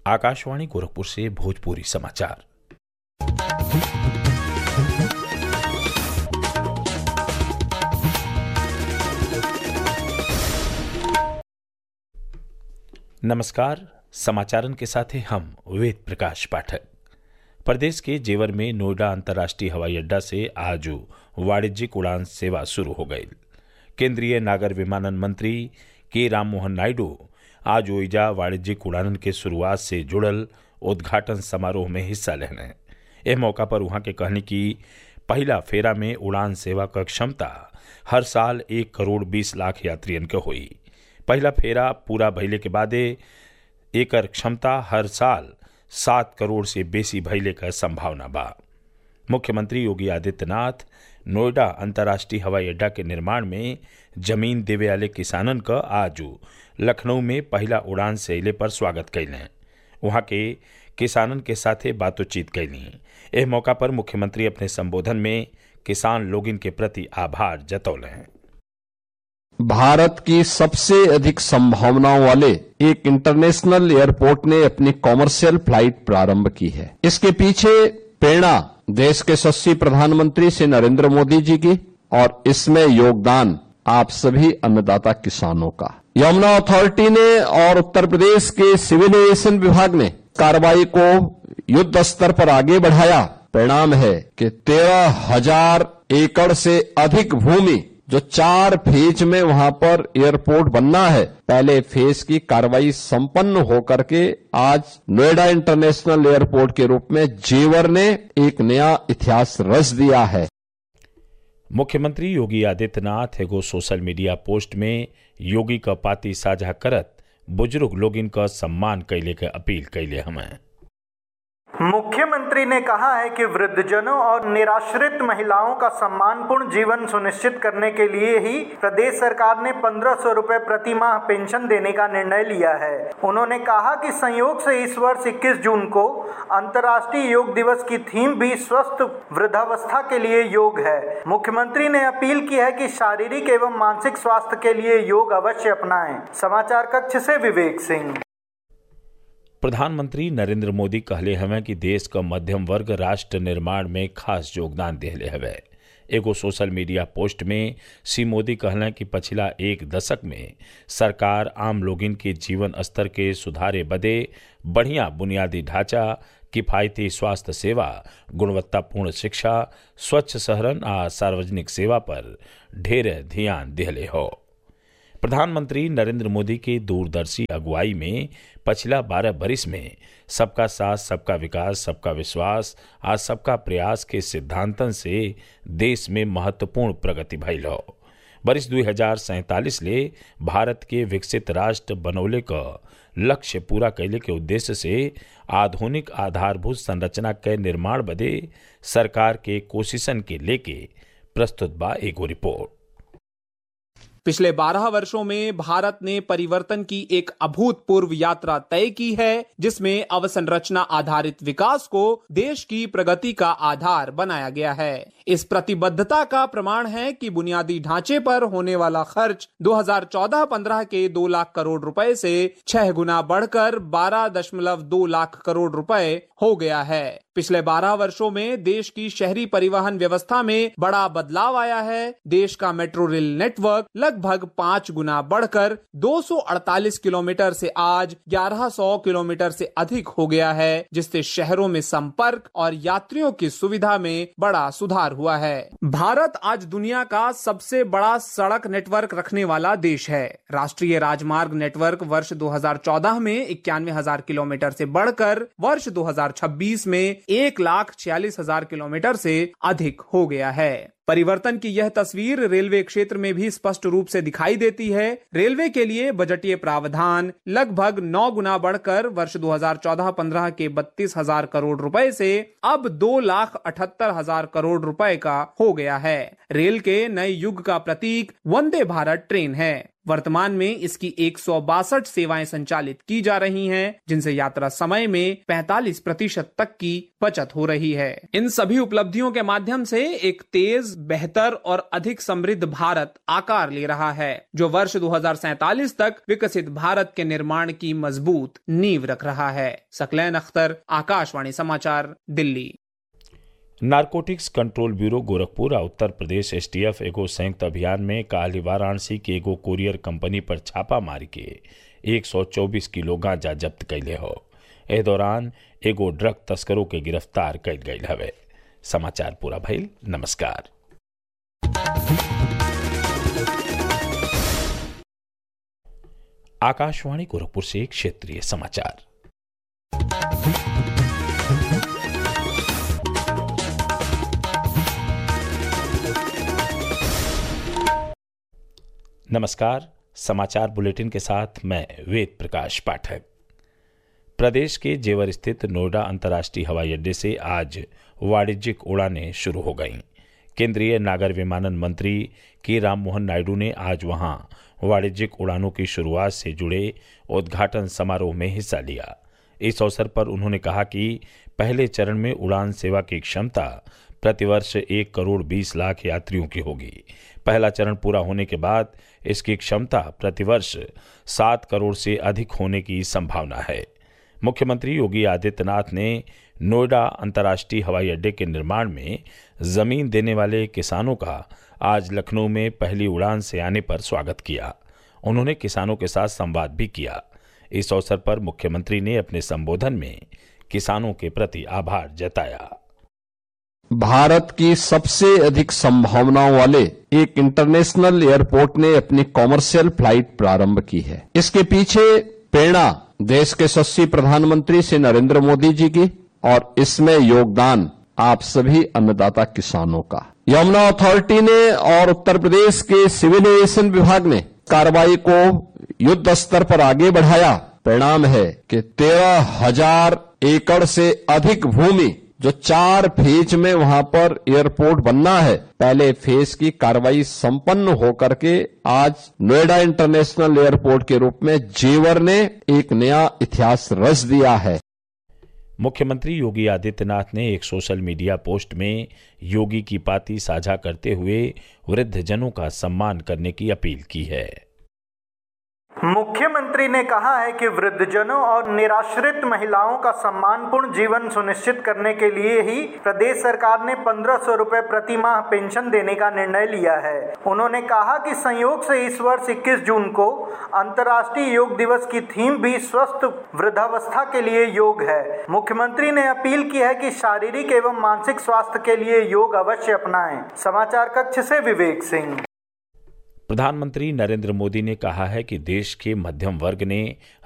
आकाशवाणी गोरखपुर से भोजपुरी समाचार। नमस्कार, समाचारन के साथ हैं हम वेद प्रकाश पाठक। प्रदेश के जेवर में नोएडा अंतर्राष्ट्रीय हवाई अड्डा से आज वाणिज्यिक उड़ान सेवा शुरू हो गई। केंद्रीय नागर विमानन मंत्री के राममोहन नायडू आज ओइजा वाणिज्यिक उड़ानन के शुरुआत से जुड़ल उद्घाटन समारोह में हिस्सा लेने। यह मौका पर वहां के कहनी कि पहला फेरा में उड़ान सेवा का क्षमता हर साल 1 करोड़ 20 लाख यात्रियन के हुई। पहला फेरा पूरा भइले के बादे एकर क्षमता हर साल 7 करोड़ से बेसी भइले का संभावना बा। मुख्यमंत्री योगी आदित्यनाथ नोएडा अंतर्राष्ट्रीय हवाई अड्डा के निर्माण में जमीन देवे वाले किसानन का आज लखनऊ में पहला उड़ान से अइले पर स्वागत कैलें। वहां के किसानन के साथे बातचीत कैली। एह मौका पर मुख्यमंत्री अपने संबोधन में किसान लोगन के प्रति आभार जतौलें। भारत की सबसे अधिक संभावनाओं वाले एक इंटरनेशनल एयरपोर्ट ने अपनी कॉमर्शियल फ्लाइट प्रारंभ की है। इसके पीछे प्रेरणा देश के यशस्वी प्रधानमंत्री श्री नरेंद्र मोदी जी की और इसमें योगदान आप सभी अन्नदाता किसानों का। यमुना अथॉरिटी ने और उत्तर प्रदेश के सिविल एविएशन विभाग ने कार्रवाई को युद्ध स्तर पर आगे बढ़ाया। परिणाम है कि 13,000 एकड़ से अधिक भूमि जो 4 फेज में वहां पर एयरपोर्ट बनना है, पहले फेज की कार्रवाई संपन्न होकर के आज नोएडा इंटरनेशनल एयरपोर्ट के रूप में जेवर ने एक नया इतिहास रच दिया है। मुख्यमंत्री योगी आदित्यनाथ एगो सोशल मीडिया पोस्ट में योगी का पाती साझा करत बुजुर्ग लोगिन का सम्मान कैले के अपील कैले हमें। मुख्यमंत्री ने कहा है कि वृद्धजनों और निराश्रित महिलाओं का सम्मानपूर्ण जीवन सुनिश्चित करने के लिए ही प्रदेश सरकार ने 1500 रुपए प्रति माह पेंशन देने का निर्णय लिया है। उन्होंने कहा कि संयोग से इस वर्ष 21 जून को अंतर्राष्ट्रीय योग दिवस की थीम भी स्वस्थ वृद्धावस्था के लिए योग है। मुख्यमंत्री ने अपील की है कि शारीरिक एवं मानसिक स्वास्थ्य के लिए योग अवश्य अपनाएं। समाचार कक्ष से विवेक सिंह। प्रधानमंत्री नरेंद्र मोदी कहले हमें कि देश का मध्यम वर्ग राष्ट्र निर्माण में खास योगदान देले हवे। एगो सोशल मीडिया पोस्ट में श्री मोदी कहलें कि पिछला 1 दशक में सरकार आम लोगन के जीवन स्तर के सुधारे बदे बढ़िया बुनियादी ढांचा, किफायती स्वास्थ्य सेवा, गुणवत्तापूर्ण शिक्षा, स्वच्छ शहरन आ सार्वजनिक सेवा पर ढेर ध्यान दिले हो। प्रधानमंत्री नरेंद्र मोदी की दूरदर्शी अगुवाई में पिछला 12 बरिस में सबका साथ, सबका विकास, सबका विश्वास और सबका प्रयास के सिद्धांतन से देश में महत्वपूर्ण प्रगति भइल हो। बरिस 2047 ले भारत के विकसित राष्ट्र बनौले का लक्ष्य पूरा कैले के उद्देश्य से आधुनिक आधारभूत संरचना के निर्माण बदे सरकार के कोशिशन के लेके प्रस्तुत बा एगो रिपोर्ट। पिछले 12 वर्षों में भारत ने परिवर्तन की एक अभूतपूर्व यात्रा तय की है, जिसमें अवसंरचना आधारित विकास को देश की प्रगति का आधार बनाया गया है। इस प्रतिबद्धता का प्रमाण है कि बुनियादी ढांचे पर होने वाला खर्च 2014-15 के 2 लाख करोड़ रुपए से 6 गुना बढ़कर 12.2 लाख करोड़ रुपए हो गया है। पिछले 12 वर्षों में देश की शहरी परिवहन व्यवस्था में बड़ा बदलाव आया है। देश का मेट्रो रेल नेटवर्क लगभग 5 गुना बढ़कर 248 किलोमीटर से आज 1100 किलोमीटर से अधिक हो गया है, जिससे शहरों में संपर्क और यात्रियों की सुविधा में बड़ा सुधार हुआ है। भारत आज दुनिया का सबसे बड़ा सड़क नेटवर्क रखने वाला देश है। राष्ट्रीय राजमार्ग नेटवर्क वर्ष 2014 में 91,000 किलोमीटर से बढ़कर वर्ष 2026 में 1,46,000 किलोमीटर से अधिक हो गया है। परिवर्तन की यह तस्वीर रेलवे क्षेत्र में भी स्पष्ट रूप से दिखाई देती है। रेलवे के लिए बजटीय प्रावधान लगभग 9 गुना बढ़कर वर्ष 2014-15 के 32,000 करोड़ रुपए से अब 2,78,000 करोड़ रुपए का हो गया है। रेल के नए युग का प्रतीक वंदे भारत ट्रेन है। वर्तमान में इसकी 162 सेवाएं संचालित की जा रही हैं, जिनसे यात्रा समय में 45% तक की बचत हो रही है। इन सभी उपलब्धियों के माध्यम से एक तेज, बेहतर और अधिक समृद्ध भारत आकार ले रहा है, जो वर्ष 2047 तक विकसित भारत के निर्माण की मजबूत नींव रख रहा है। सकलैन अख्तर, आकाशवाणी समाचार, Delhi. Narcotics control bureau Gorakhpur और उत्तर प्रदेश एसटीएफ एगो संयुक्त अभियान में काल वाराणसी के एगो कुरियर कंपनी पर छापा मार के 124 किलो गांजा जब्त कैले हो। एह दौरान एगो ड्रग तस्करों के गिरफ्तार कैल गई हवे। समाचार पूरा भइल। नमस्कार। आकाशवाणी गोरखपुर से क्षेत्रीय समाचार। नमस्कार। समाचार बुलेटिन के साथ मैं वेद प्रकाश पाठक। प्रदेश के जेवर स्थित नोएडा अंतर्राष्ट्रीय हवाई अड्डे से आज वाणिज्यिक उड़ानें शुरू हो गईं। केंद्रीय नागर विमानन मंत्री के राममोहन नायडू ने आज वहां वाणिज्यिक उड़ानों की शुरुआत से जुड़े उद्घाटन समारोह में हिस्सा लिया। इस अवसर पर उन्होंने कहा कि पहले चरण में उड़ान सेवा की क्षमता प्रतिवर्ष 1 करोड़ 20 लाख यात्रियों की होगी। पहला चरण पूरा होने के बाद इसकी क्षमता प्रतिवर्ष 7 करोड़ से अधिक होने की संभावना है। मुख्यमंत्री योगी आदित्यनाथ ने नोएडा अंतर्राष्ट्रीय हवाई अड्डे के निर्माण में जमीन देने वाले किसानों का आज लखनऊ में पहली उड़ान से आने पर स्वागत किया। उन्होंने किसानों के साथ संवाद भी किया। इस अवसर पर मुख्यमंत्री ने अपने संबोधन में किसानों के प्रति आभार जताया। भारत की सबसे अधिक संभावनाओं वाले एक इंटरनेशनल एयरपोर्ट ने अपनी कॉमर्शियल फ्लाइट प्रारंभ की है। इसके पीछे प्रेरणा देश के यशस्वी प्रधानमंत्री श्री नरेंद्र मोदी जी की और इसमें योगदान आप सभी अन्नदाता किसानों का। यमुना अथॉरिटी ने और उत्तर प्रदेश के सिविल एविएशन विभाग ने कार्रवाई को युद्ध स्तर पर आगे बढ़ाया। परिणाम है कि 13,000 एकड़ से अधिक भूमि जो 4 फेज में वहां पर एयरपोर्ट बनना है, पहले फेज की कार्रवाई संपन्न होकर के आज नोएडा इंटरनेशनल एयरपोर्ट के रूप में जेवर ने एक नया इतिहास रच दिया है। मुख्यमंत्री योगी आदित्यनाथ ने एक सोशल मीडिया पोस्ट में योगी की पाती साझा करते हुए वृद्धजनों का सम्मान करने की अपील की है। मुख्यमंत्री ने कहा है कि वृद्धजनों और निराश्रित महिलाओं का सम्मानपूर्ण जीवन सुनिश्चित करने के लिए ही प्रदेश सरकार ने 1500 रुपए प्रति माह पेंशन देने का निर्णय लिया है। उन्होंने कहा कि संयोग से इस वर्ष 21 जून को अंतर्राष्ट्रीय योग दिवस की थीम भी स्वस्थ वृद्धावस्था के लिए योग है। मुख्यमंत्री ने अपील की है कि शारीरिक एवं मानसिक स्वास्थ्य के लिए योग अवश्य अपनाएं। समाचार कक्ष से विवेक सिंह। प्रधानमंत्री नरेंद्र मोदी ने कहा है कि देश के मध्यम वर्ग ने